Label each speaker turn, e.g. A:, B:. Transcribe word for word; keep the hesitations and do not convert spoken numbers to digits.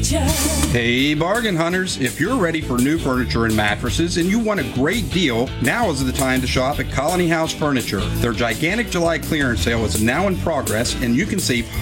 A: Hey, bargain hunters, if you're ready for new furniture and mattresses and you want a great deal, now is the time to shop at Colony House Furniture. Their gigantic July clearance sale is now in progress and you can save